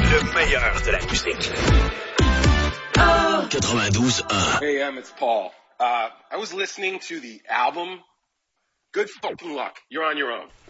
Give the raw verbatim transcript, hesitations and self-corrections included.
Le meilleur de la musique. quatre-vingt-douze un. Hey, um, it's Paul. Uh, I was listening to the album. Good fucking luck. You're on your own.